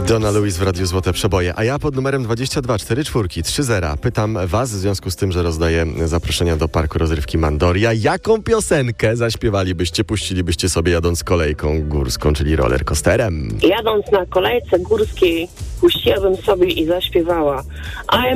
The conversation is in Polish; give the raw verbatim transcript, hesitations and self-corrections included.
Donna Lewis w Radiu Złote Przeboje. A ja pod numerem dwadzieścia dwa cztery cztery trzy zero pytam was, w związku z tym, że rozdaję zaproszenia do Parku Rozrywki Mandoria, jaką piosenkę zaśpiewalibyście, puścilibyście sobie jadąc kolejką górską, czyli rollercoasterem? Jadąc na kolejce górskiej puściłabym sobie i zaśpiewała I'm